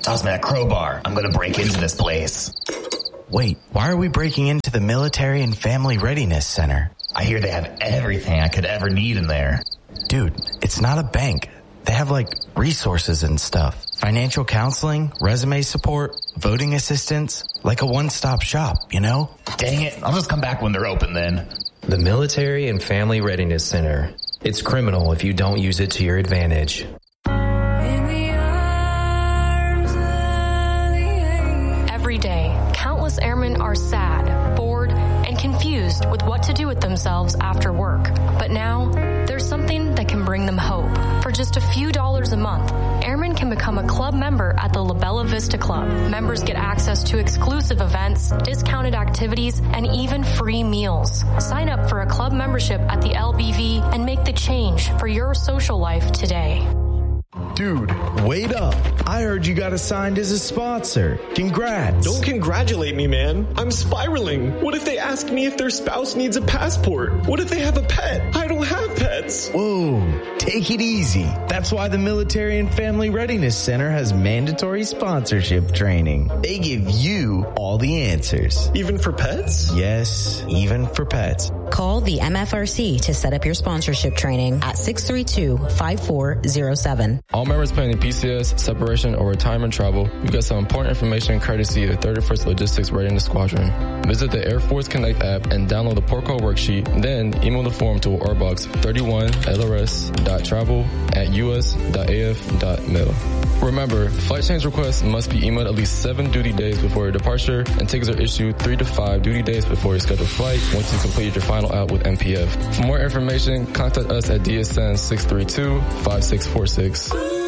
Toss me that crowbar. I'm gonna break into this place. Wait, why are we breaking into the Military and Family Readiness Center? I hear they have everything I could ever need in there. Dude, it's not a bank. They have, resources and stuff. Financial counseling, resume support, voting assistance, like a one-stop shop, you know? Dang it, I'll just come back when they're open then. The Military and Family Readiness Center. It's criminal if you don't use it to your advantage. Every day, countless airmen are sad, bored, and confused with what to do with themselves after work. But now, there's something that can bring them hope. For just a few dollars a month, airmen can become a club member at the La Bella Vista Club. Members get access to exclusive events, discounted activities, and even free meals. Sign up for a club membership at the LBV and make the change for your social life today. Dude, wait up. I heard you got assigned as a sponsor. Congrats. Don't congratulate me, man. I'm spiraling. What if they ask me if their spouse needs a passport? What if they have a pet? I don't have pets. Whoa, take it easy. That's why the Military and Family Readiness Center has mandatory sponsorship training. They give you all the answers. Even for pets? Yes, even for pets. Call the MFRC to set up your sponsorship training at 632-5407. All members planning PCS, separation, or retirement travel, you get some important information courtesy of 31st Logistics Readiness Squadron. Visit the Air Force Connect app and download the Porco worksheet, then email the form to ORBOX 31LRS.travel@us.af.mil. Remember, flight change requests must be emailed at least 7 duty days before your departure, and tickets are issued 3 to 5 duty days before your scheduled flight once you completed your final out with MPF. For more information, contact us at DSN 632-5646.